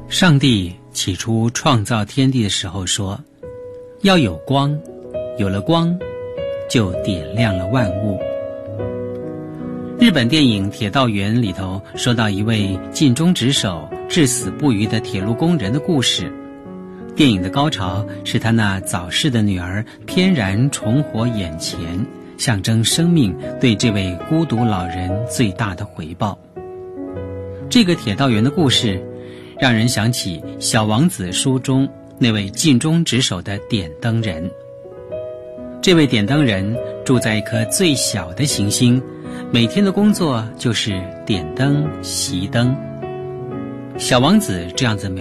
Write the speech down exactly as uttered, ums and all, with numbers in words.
上帝起初创造天地的时候说，要有光，有了光，就点亮了万物。日本电影《铁道员》里头说到一位尽忠职守、至死不渝的铁路工人的故事。电影的高潮是他那早逝的女儿翩然重活眼前，象征生命对这位孤独老人最大的回报。这个铁道员的故事让人想起《小王子》书中那位尽忠职守的点灯人。这位点灯人住在一颗最小的行星，每天的工作就是点灯熄灯。小王子这样子描